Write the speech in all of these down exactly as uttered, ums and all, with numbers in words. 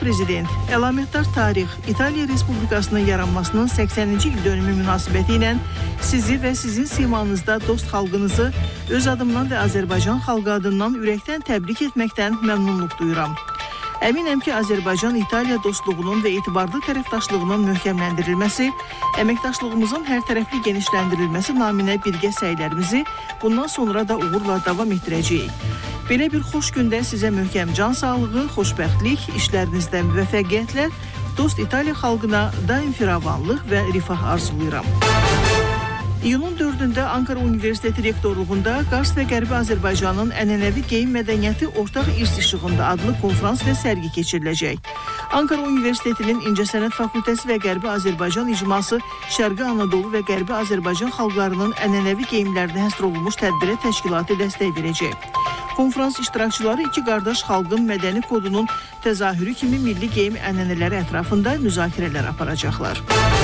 prezident, əlamətdar tarix, İtaliya Respublikasının yaranmasının səksəninci il dönümü münasibəti ilə sizi və sizin simanızda dost xalqınızı öz adımdan və Azərbaycan xalqı adından ürəkdən təbrik etməkdən məmnunluq duyuram. Əminəm ki, Azərbaycan-İtaliya dostluğunun və etibarlı tərəfdaşlığının möhkəmləndirilməsi, əməkdaşlığımızın hər tərəfli genişləndirilməsi naminə birgə səylərimizi bundan sonra da uğurla davam etdirəcəyik. Belə bir xoş gündə sizə möhkəm can sağlığı, xoşbəxtlik, işlərinizdə müvəffəqiyyətlər, dost İtaliya xalqına daim firavanlıq və rifah arzulayıram. İyunun dördündə Ankara Universiteti rektorluğunda Qars və Qərbi Azərbaycanın ənənəvi geyim mədəniyyəti ortaq irs işığında adlı konfrans və sərgi keçiriləcək. Ankara Universitetinin İncəsənət Fakültəsi və Qərbi Azərbaycan icması Şərqi Anadolu və Qərbi Azərbaycan xalqlarının ənənəvi geyimlərinə həsr olunmuş tədbirə təşkilatı dəstək verəcək. Konfrans iştirakçıları iki qardaş xalqın mədəni kodunun təzahürü kimi milli geyim ənənələri ətrafında müzakirələr aparacaqlar.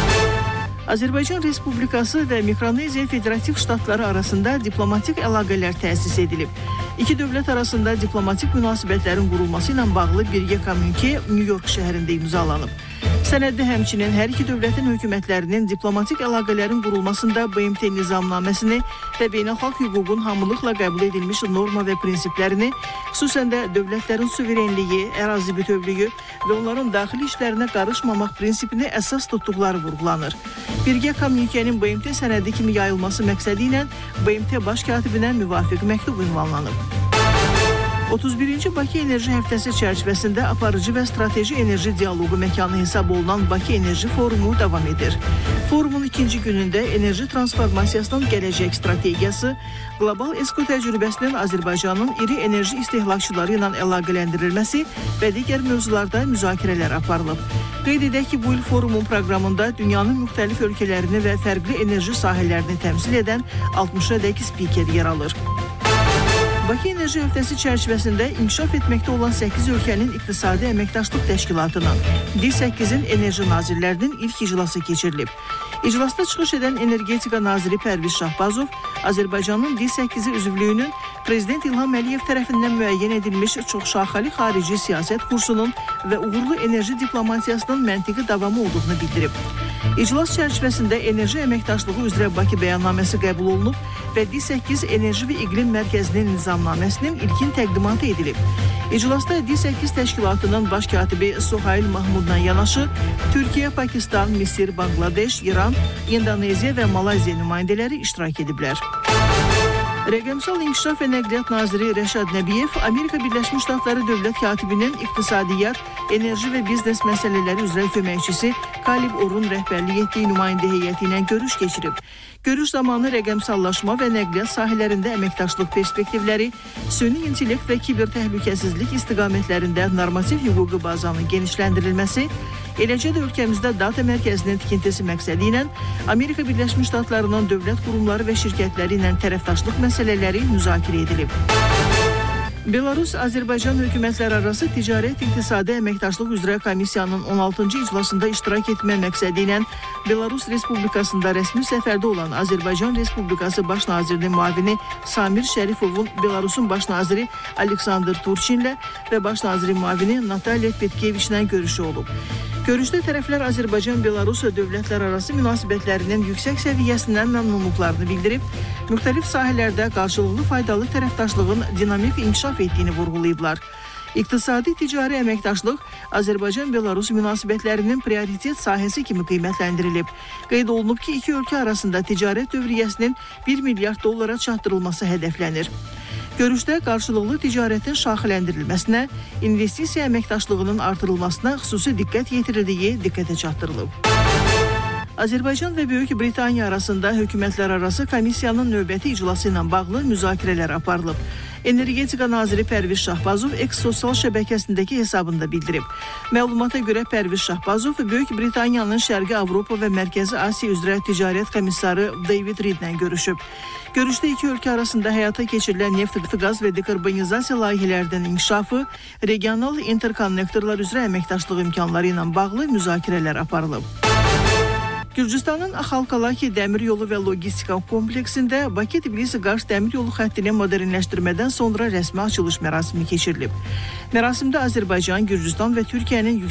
Azərbaycan Respublikası və Mikroneziya Federativ Ştatları arasında diplomatik əlaqələr təsis edilib. İki dövlət arasında diplomatik münasibətlərin qurulması ilə bağlı birgə kommunike New York şəhərində imzalanıb. Sənəddə həmçinin hər iki dövlətin hökumətlərinin diplomatik əlaqələrin qurulmasında B M T nizamnaməsini və beynəlxalq hüququn hamılıqla qəbul edilmiş norma və prinsiplərini, xüsusən də dövlətlərin suverenliyi, ərazi bütövlüyü və onların daxili işlərinə qarışmamaq prinsipini əsas tutduqları vurğulanır. Birgə kommunikenin B M T sənədi kimi yayılması məqsədi ilə B M T baş katibinə müvafiq məktub ünvanlanıb. otuz birinci Bakı Enerji Həftəsi çərçivəsində aparıcı və strateji enerji dialoqu məkanı hesab olunan Bakı Enerji Forumu davam edir. Forumun ikinci günündə enerji transformasiyasının gələcək strategiyası, qlobal ESCO təcrübəsinin Azərbaycanın iri enerji istehlakçıları ilə əlaqələndirilməsi və digər mövzularda müzakirələr aparılıb. Qeyd edək ki, bu il forumun proqramında dünyanın müxtəlif ölkələrini və fərqli enerji sahələrini təmsil edən altmışa dək spiker yer alır. Bakı Enerji Həftəsi çərçivəsində inkişaf etməkdə olan səkkiz ölkənin İqtisadi Əməkdaşlıq Təşkilatının D səkkizin enerji nazirlərinin ilk iclası keçirilib. İclasda çıxış edən Energetika naziri Pərviz Şahbazov, Azərbaycanın D səkkizi üzvlüyünün Prezident İlham Əliyev tərəfindən müəyyən edilmiş çoxşaxəli xarici siyasət kursunun və uğurlu enerji diplomatiyasının məntiqi davamı olduğunu bildirib. İclas çərçivəsində enerji əməkdaşlığı üzrə Bakı bəyannaməsi qəbul olunub və D səkkiz Enerji və İqlim Mərkəzinin nizamnaməsinin ilkin təqdimatı edilib. İclasda D səkkiz təşkilatının baş katibi Suhail Mahmudla yanaşı Türkiyə, Pakistan, Misir, Bangladeş, İran, İndoneziya və Malayziya nümayəndələri iştirak ediblər. Rəqəmsal İnkişaf və Nəqliyyat naziri Rəşad Nəbiyev Amerika Birləşmiş Ştatları dövlət katibinin iqtisadiyyat, enerji və biznes məsələləri üzrə köməkçisi Kalib Orun rəhbərlik etdiyi nümayəndə heyəti ilə görüş keçirib. Görüş zamanı rəqəmsallaşma və nəqliyyat sahələrində əməkdaşlıq perspektivləri, süni intellekt və kiber təhlükəsizlik istiqamətlərində normativ hüquqi bazanın genişləndirilməsi, eləcə də ölkəmizdə data mərkəzinin tikintisi məqsədi ilə Amerika Birləşmiş Ştatlarının dövlət qurumları və şirkətləri ilə tərəfdaşlıq məsələləri müzakirə edilib. Belarus-Azərbaycan hökumətlər arası ticarət iqtisadi əməkdaşlıq üzrə komissiyanın on altıncı iclasında iştirak etmə məqsədi ilə Belarus Respublikasında rəsmi səfərdə olan Azərbaycan Respublikası Baş Nazirinin müavini Samir Şərifovun Belarusun Baş Naziri Aleksandr Turçinlə və Baş Naziri müavini Natalya Petkeviçlə görüşü olub. Görüşdə tərəflər Azərbaycan-Belarus dövlətlər arası münasibətlərinin yüksək səviyyəsindən məmnunluqlarını bildirib, müxtəlif sahələrdə qarşılıqlı faydalı tərəfdaşlığın dinamik inkişaf etdiyini vurğulayıblar. İqtisadi ticari əməkdaşlıq Azərbaycan-Belarus münasibətlərinin prioritet sahəsi kimi qiymətləndirilib. Qeyd olunub ki, iki ölkə arasında ticarət dövriyyəsinin bir milyard dollara çatdırılması hədəflənir. Görüşdə qarşılıqlı ticarətin şaxələndirilməsinə, investisiya əməkdaşlığının artırılmasına xüsusi diqqət yetirildiyi diqqətə çatdırılıb. Azərbaycan və Böyük Britaniya arasında hökumətlər arası komissiyanın növbəti iclası ilə bağlı müzakirələr aparılıb. Energetika naziri Pərviz Şahbazov eks sosial şəbəkəsindəki hesabında bildirib. Məlumata görə Pərviz Şahbazov Böyük Britaniyanın Şərqi Avropa və Mərkəzi Asiya üzrə ticarət komissarı David Reedlə görüşüb. Görüşdə iki ölkə arasında həyata keçirilən neft, qaz və dekarbonizasiya layihələrinin inkişafı, regional interkonnektorlar üzrə əməkdaşlıq imkanları ilə bağlı müzakirələr aparılıb. Gürcüstanın Axalkalaki dəmir yolu və logistika kompleksində Bakı-Tbilisi-Qars dəmir yolu xəttini modernləşdirmədən sonra rəsmi açılış mərasimi keçirilib. Mərasimdə Azərbaycan, Gürcüstan və Türkiyənin